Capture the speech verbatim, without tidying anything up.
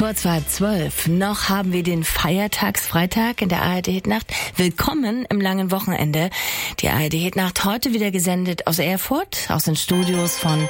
Kurz vor zwölf. Noch haben wir den Feiertagsfreitag in der A R D-Hitnacht. Willkommen im langen Wochenende. Die A R D-Hitnacht heute wieder gesendet aus Erfurt, aus den Studios von